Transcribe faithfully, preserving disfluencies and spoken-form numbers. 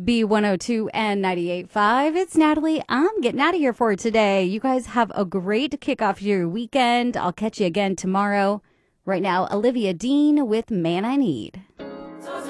B one oh two and ninety-eight point five. It's Natalie. I'm getting out of here for today. You guys have a great kickoff to your weekend. I'll catch you again tomorrow. Right now, Olivia Dean with Man I Need.